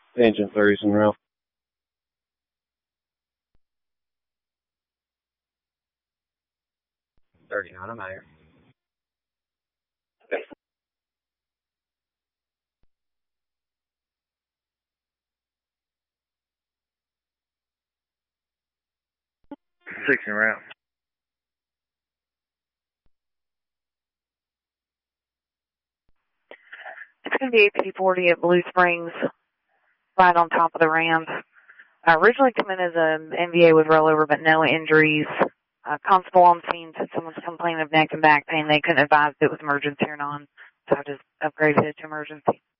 Engine 30's in route. $39 a mayor. Six en route. It's going to be APD-40 at Blue Springs, right on top of the ramp. Originally come in as an NVA with rollover, but no injuries. Constable on scene said someone's complaining of neck and back pain. They couldn't advise if it was emergency or not, so I just upgraded it to emergency.